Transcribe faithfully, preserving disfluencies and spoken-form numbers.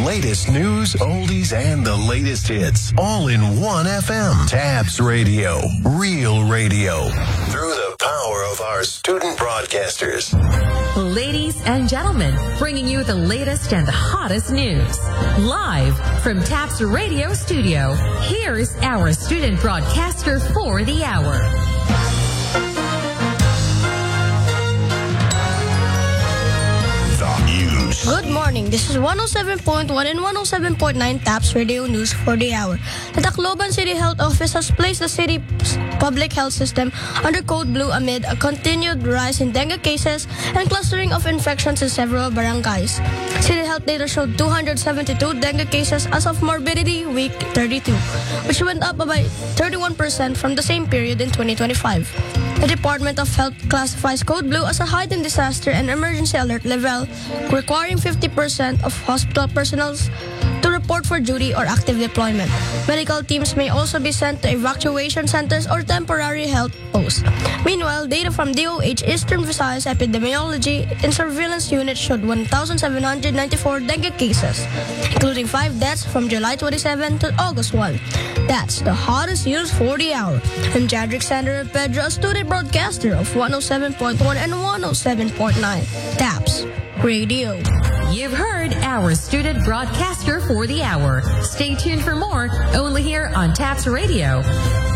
latest news, oldies, and the latest hits. All in one F M. Tabs Radio. Real radio. Through the power of our student broadcasters. Ladies and gentlemen, bringing you the latest and the hottest news. Live from Tabs Radio Studio, here's our student broadcaster for the hour. Good morning. This is one oh seven point one and one oh seven point nine Taps Radio News for the hour. The Tacloban City Health Office has placed the city's public health system under Code Blue amid a continued rise in dengue cases and clustering of infections in several barangays. City Health data showed two hundred seventy-two dengue cases as of Morbidity Week thirty-two, which went up by thirty-one percent from the same period in twenty twenty-five. The Department of Health classifies Code Blue as a heightened disaster and emergency alert level, requiring fifty percent of hospital personnel to report for duty or active deployment. Medical teams may also be sent to evacuation centers or temporary health posts. Meanwhile, data from D O H Eastern Visayas Epidemiology and Surveillance Unit showed one thousand seven hundred ninety-four dengue cases, including five deaths from July twenty-seventh to August first. That's the hottest news for the hour. I'm Jadrick Sandra Pedro, a student broadcaster of one oh seven point one and one oh seven point nine Taps Radio. You've heard our student broadcaster for the hour. Stay tuned for more, only here on Taps Radio.